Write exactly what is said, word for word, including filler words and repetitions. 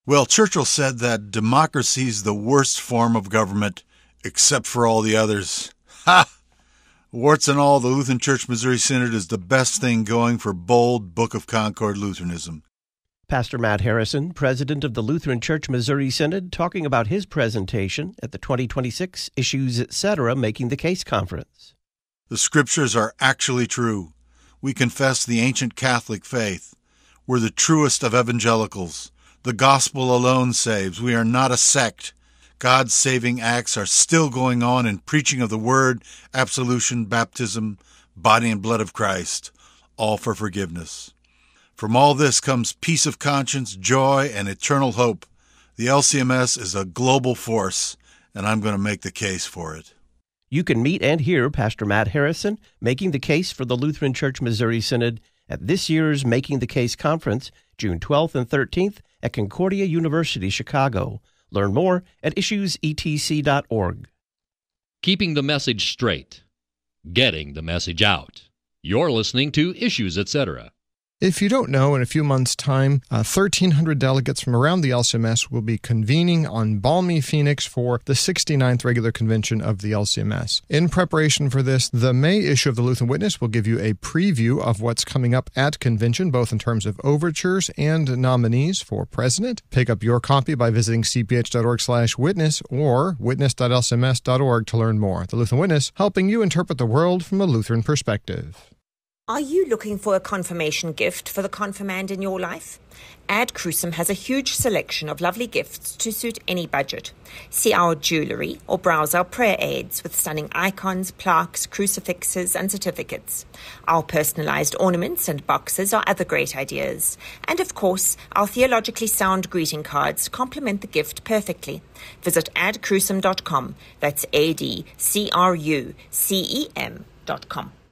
Well, Churchill said that democracy's the worst form of government, except for all the others. Ha! Warts and all, the Lutheran Church Missouri Synod is the best thing going for bold Book of Concord Lutheranism. Pastor Matt Harrison, president of the Lutheran Church Missouri Synod, talking about his presentation at the twenty twenty-six Issues Etc. Making the Case Conference. The Scriptures are actually true. We confess the ancient Catholic faith. We're the truest of evangelicals. The gospel alone saves. We are not a sect. God's saving acts are still going on in preaching of the word, absolution, baptism, body and blood of Christ, all for forgiveness. From all this comes peace of conscience, joy, and eternal hope. The L C M S is a global force, and I'm going to make the case for it. You can meet and hear Pastor Matt Harrison making the case for the Lutheran Church Missouri Synod at this year's Making the Case Conference, June twelfth and thirteenth at Concordia University, Chicago. Learn more at issues e t c dot org. Keeping the message straight. Getting the message out. You're listening to Issues Etc. If you don't know, in a few months' time, uh, thirteen hundred delegates from around the L C M S will be convening on balmy Phoenix for the sixty-ninth regular convention of the L C M S. In preparation for this, the May issue of the Lutheran Witness will give you a preview of what's coming up at convention, both in terms of overtures and nominees for president. Pick up your copy by visiting c p h dot org slash witness or witness dot l c m s dot org to learn more. The Lutheran Witness, helping you interpret the world from a Lutheran perspective. Are you looking for a confirmation gift for the confirmand in your life? Ad Crucem has a huge selection of lovely gifts to suit any budget. See our jewelry or browse our prayer aids with stunning icons, plaques, crucifixes, and certificates. Our personalized ornaments and boxes are other great ideas. And of course, our theologically sound greeting cards complement the gift perfectly. Visit ad crucem dot com. That's A D C R U C E M dot com.